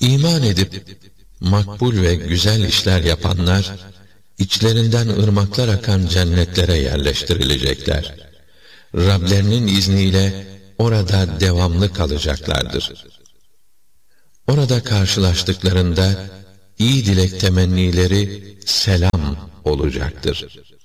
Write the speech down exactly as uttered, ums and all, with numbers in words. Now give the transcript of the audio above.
İman edip makbul ve güzel işler yapanlar, içlerinden ırmaklar akan cennetlere yerleştirilecekler. Rablerinin izniyle orada devamlı kalacaklardır. Orada karşılaştıklarında iyi dilek temennileri selam olacaktır.